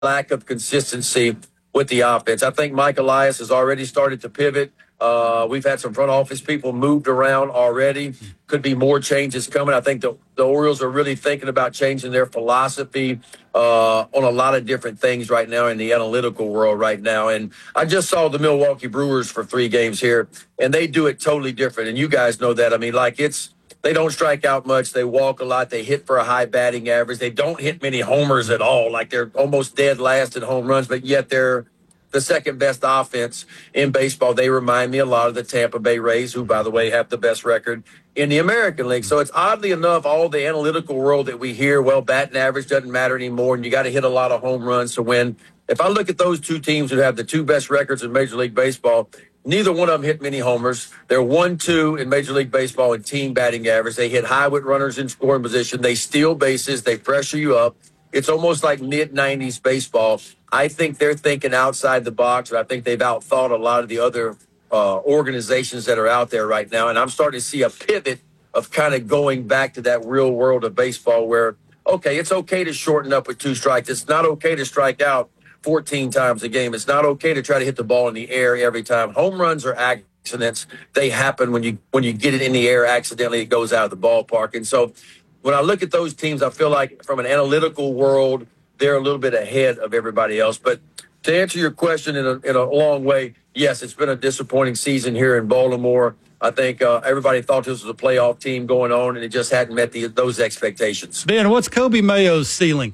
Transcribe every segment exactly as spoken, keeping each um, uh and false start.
lack of consistency with the offense. I think Mike Elias has already started to pivot. Uh, we've had some front office people moved around already. Could be more changes coming. I think the, the Orioles are really thinking about changing their philosophy uh, on a lot of different things right now in the analytical world right now. And I just saw the Milwaukee Brewers for three games here, and they do it totally different. And you guys know that. I mean, like it's they don't strike out much. They walk a lot. They hit for a high batting average. They don't hit many homers at all. Like they're almost dead last in home runs, but yet they're the second best offense in baseball. They remind me a lot of the Tampa Bay Rays, who, by the way, have the best record in the American League. So it's oddly enough, all the analytical world that we hear, well, batting average doesn't matter anymore, and you got to hit a lot of home runs to win. If I look at those two teams who have the two best records in Major League Baseball, neither one of them hit many homers. They're one two in Major League Baseball in team batting average. They hit high with runners in scoring position. They steal bases. They pressure you up. It's almost like mid-nineties baseball. I think they're thinking outside the box, and I think they've outthought a lot of the other uh, organizations that are out there right now. And I'm starting to see a pivot of kind of going back to that real world of baseball where, okay, it's okay to shorten up with two strikes. It's not okay to strike out fourteen times a game. It's not okay to try to hit the ball in the air every time. Home runs are accidents. They happen when you when you get it in the air accidentally, it goes out of the ballpark. And so when I look at those teams, I feel like from an analytical world, they're a little bit ahead of everybody else. But to answer your question in a, in a long way, yes, it's been a disappointing season here in Baltimore. I think uh, everybody thought this was a playoff team going on, and it just hadn't met the, those expectations. Ben, what's Kobe Mayo's ceiling?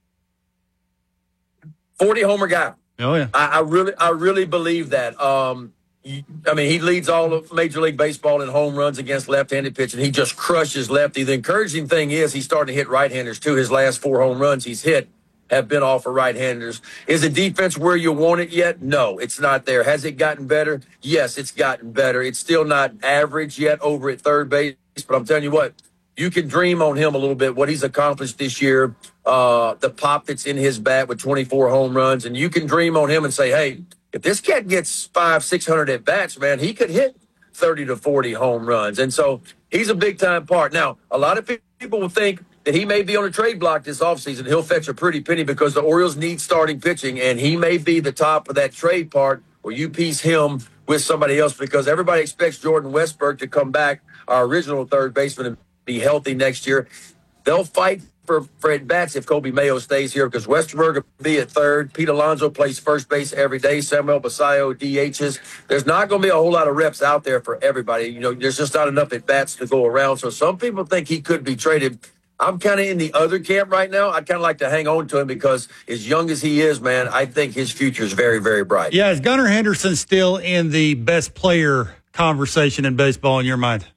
forty homer guy. Oh yeah, I, I really, I really believe that. Um, I mean, he leads all of Major League Baseball in home runs against left-handed pitching. He just crushes lefty. The encouraging thing is he's starting to hit right-handers, too. His last four home runs he's hit have been off of right-handers. Is the defense where you want it yet? No, it's not there. Has it gotten better? Yes, it's gotten better. It's still not average yet over at third base, but I'm telling you what, you can dream on him a little bit, what he's accomplished this year, uh, the pop that's in his bat with twenty-four home runs, and you can dream on him and say, hey, if this cat gets five, six hundred at bats, man, he could hit thirty to forty home runs. And so he's a big time part. Now, a lot of people will think that he may be on a trade block this offseason. He'll fetch a pretty penny because the Orioles need starting pitching, and he may be the top of that trade part where you piece him with somebody else because everybody expects Jordan Westburg to come back, our original third baseman, and be healthy next year. They'll fight for, for at-bats if Kobe Mayo stays here because Westburg will be at third. Pete Alonso plays first base every day. Samuel Basallo D Hs. There's not going to be a whole lot of reps out there for everybody. You know, there's just not enough at-bats to go around. So some people think he could be traded. I'm kind of in the other camp right now. I'd kind of like to hang on to him because as young as he is, man, I think his future is very, very bright. Yeah, is Gunnar Henderson still in the best player conversation in baseball in your mind?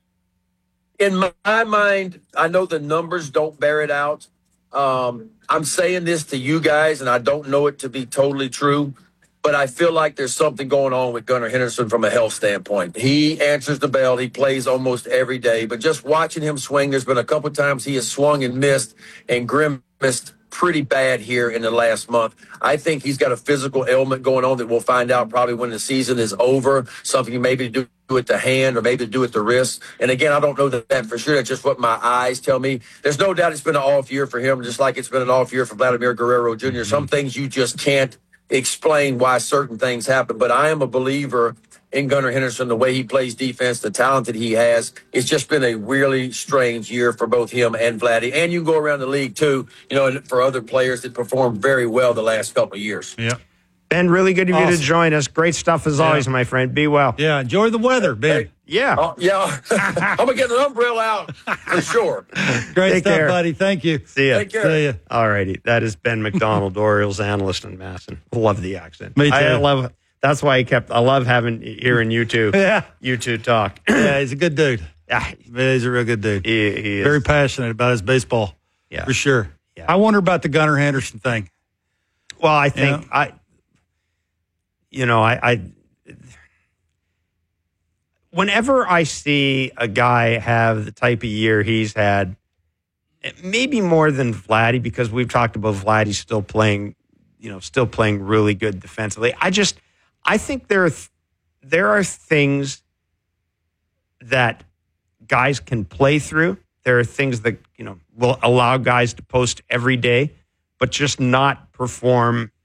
In my mind, I know the numbers don't bear it out. Um, I'm saying this to you guys, and I don't know it to be totally true, but I feel like there's something going on with Gunnar Henderson from a health standpoint. He answers the bell. He plays almost every day, but just watching him swing, there's been a couple times he has swung and missed and grimaced pretty bad here in the last month. I think he's got a physical ailment going on that we'll find out probably when the season is over, something maybe to do with the hand or maybe to do with the wrist. And again, I don't know that, that for sure. That's just what my eyes tell me. There's no doubt it's been an off year for him, just like it's been an off year for Vladimir Guerrero Junior Some things you just can't explain why certain things happen. But I am a believer in Gunnar Henderson, the way he plays defense, the talent that he has. It's just been a really strange year for both him and Vladdy. And you can go around the league, too, you know, for other players that performed very well the last couple of years. Yeah. Ben, really good of awesome. you to join us. Great stuff as yeah. always, my friend. Be well. Yeah, enjoy the weather, Ben. Hey, yeah. Uh, yeah. I'm going to get an umbrella out for sure. Great Take stuff, care. buddy. Thank you. See ya. Take care. See ya. All righty. That is Ben McDonald, Orioles analyst in Masson. Love the accent. Me too. I love That's why I kept, I love having, hearing you two, yeah. you two talk. Yeah, he's a good dude. Yeah. He's a real good dude. He, he is. Very passionate about his baseball. Yeah. For sure. Yeah. I wonder about the Gunnar Henderson thing. Well, I think, yeah. I, you know, I, I, whenever I see a guy have the type of year he's had, maybe more than Vladdy, because we've talked about Vladdy still playing, you know, still playing really good defensively. I just, I think there are, th- there are things that guys can play through. There are things that, you know, will allow guys to post every day, but just not perform